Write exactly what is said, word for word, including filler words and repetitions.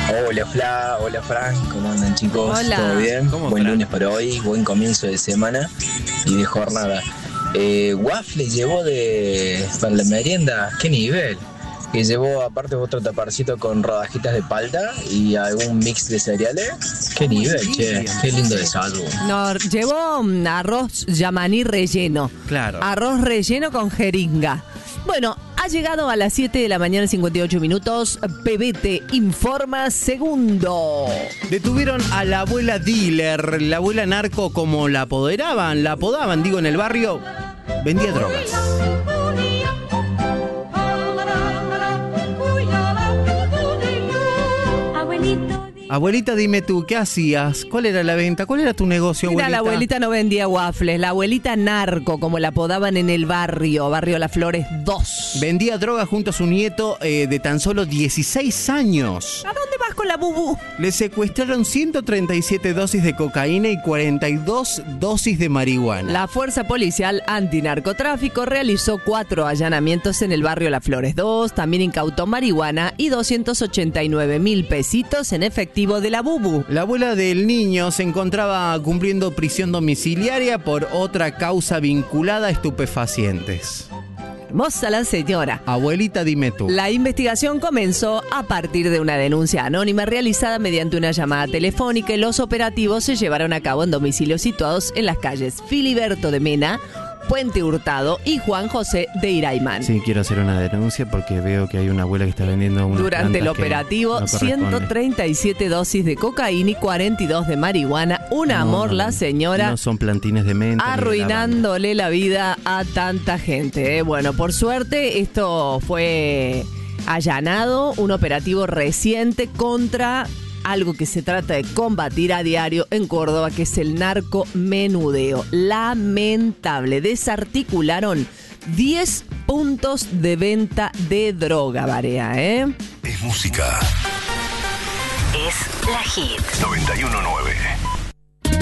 Hola Fla, hola Frank, ¿cómo andan chicos? Hola. ¿Todo bien? ¿Cómo, Buen Fran? lunes para hoy, buen comienzo de semana y de jornada. Eh, Waffle llevó de para la merienda, ¿qué nivel? Que llevó aparte otro taparcito con rodajitas de palta y algún mix de cereales. ¿Qué nivel, che? Qué lindo desayuno. No, llevó mm, arroz yamaní relleno. Claro. Arroz relleno con jeringa. Bueno, ha llegado a las siete de la mañana, cincuenta y ocho minutos. P B T informa segundo. Detuvieron a la abuela dealer, la abuela narco, como la apoderaban, la apodaban, digo, en el barrio, vendía drogas. Abuelita, dime tú, ¿qué hacías? ¿Cuál era la venta? ¿Cuál era tu negocio, Mira, abuelita? la abuelita no vendía waffles, la abuelita narco, como la apodaban en el barrio, barrio Las Flores dos. Vendía droga junto a su nieto eh, de tan solo dieciséis años. ¿A dónde vas con la bubu? Le secuestraron ciento treinta y siete dosis de cocaína y cuarenta y dos dosis de marihuana. La Fuerza Policial Antinarcotráfico realizó cuatro allanamientos en el barrio Las Flores dos, también incautó marihuana y doscientos ochenta y nueve mil pesitos en efectivo de la bubu. La abuela del niño se encontraba cumpliendo prisión domiciliaria por otra causa vinculada a estupefacientes. Hermosa la señora. Abuelita, dime tú. La investigación comenzó a partir de una denuncia anónima realizada mediante una llamada telefónica y los operativos se llevaron a cabo en domicilios situados en las calles Filiberto de Mena, Puente Hurtado y Juan José de Iraimán. Sí, quiero hacer una denuncia porque veo que hay una abuela que está vendiendo unas Durante el plantas que operativo, no corresponde. ciento treinta y siete dosis de cocaína y cuarenta y dos de marihuana. Un No, amor, no, la no. señora, No son plantines de menta. ni de lavanda. arruinándole la vida a tanta gente. ¿eh? Bueno, por suerte, esto fue allanado, un operativo reciente contra algo que se trata de combatir a diario en Córdoba, que es el narcomenudeo. Lamentable. Desarticularon diez puntos de venta de droga, Barea, ¿eh? Es música. Es la hit. noventa y uno nueve.